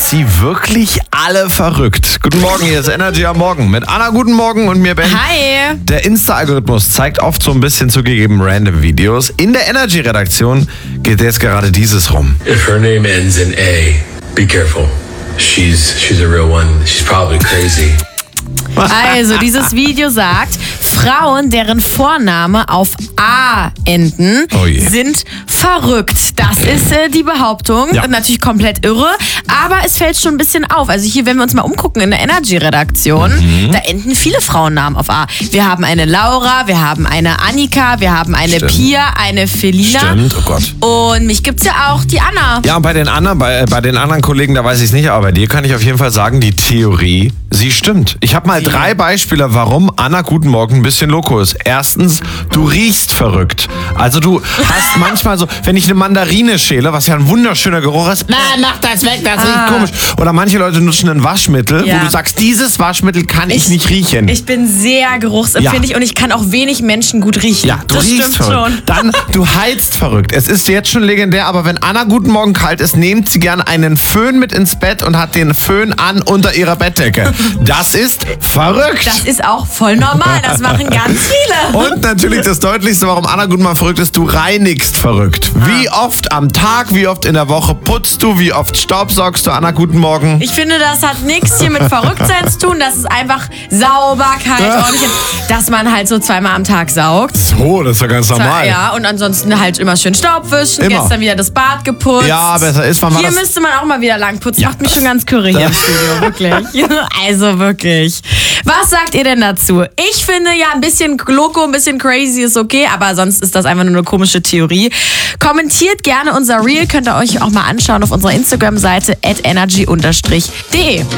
sie wirklich alle verrückt? Guten Morgen, hier ist Energy am Morgen mit Anna, guten Morgen und mir Ben. Hi. Der Insta-Algorithmus zeigt oft so ein bisschen zugegeben random Videos. In der Energy-Redaktion geht jetzt gerade dieses rum. If her name ends in A, be careful. She's a real one. She's probably crazy. Also, dieses Video sagt, Frauen, deren Vorname auf A enden, Oh je. sind verrückt. Das ist die Behauptung. Ja. Natürlich komplett irre, aber es fällt schon ein bisschen auf. Also hier, wenn wir uns mal umgucken in der Energy-Redaktion, da enden viele Frauennamen auf A. Wir haben eine Laura, wir haben eine Annika, wir haben eine Stimmt. Pia, eine Felina. Stimmt, oh Gott. Und mich gibt's ja auch, die Anna. Ja, und bei den anderen Kollegen, da weiß ich es nicht, aber bei dir kann ich auf jeden Fall sagen, die Theorie, sie stimmt. Ich habe mal 3 Beispiele, warum Anna guten Morgen ein bisschen loco ist. Erstens, du riechst verrückt. Also du hast manchmal so, wenn ich eine Mandarine schäle, was ja ein wunderschöner Geruch ist, mach das weg, das riecht komisch. Oder manche Leute nutzen ein Waschmittel, Ja. wo du sagst, dieses Waschmittel kann ich nicht riechen. Ich bin sehr geruchsempfindlich und ich kann auch wenig Menschen gut riechen. Ja, du das riechst stimmt verrückt. schon. Dann, du heizt verrückt. Es ist jetzt schon legendär, aber wenn Anna guten Morgen kalt ist, nimmt sie gern einen Föhn mit ins Bett und hat den Föhn an unter ihrer Bettdecke. Das ist verrückt. Das ist auch voll normal, das machen ganz viele. Und natürlich das Deutlichste, warum Anna guten Morgen verrückt ist, du reinigst verrückt. Wie oft am Tag, wie oft in der Woche putzt du, wie oft staubsaugst du, Anna guten Morgen? Ich finde, das hat nichts hier mit Verrücktsein zu tun, das ist einfach Sauberkeit, ordentlich, dass man halt so 2-mal am Tag saugt. So, das ist ja ganz normal. Ja, und ansonsten halt immer schön Staub wischen, Immer. gestern wieder das Bad geputzt. Ja, besser ist, wann war Hier das? müsste man auch mal wieder lang putzen. Ja. Macht mich schon ganz kürre hier im Studio, wirklich. Also wirklich. Was sagt ihr denn dazu? Ich finde ja, ein bisschen loco, ein bisschen crazy ist okay, aber sonst ist das einfach nur eine komische Theorie. Kommentiert gerne unser Reel, könnt ihr euch auch mal anschauen auf unserer Instagram-Seite @energy_de.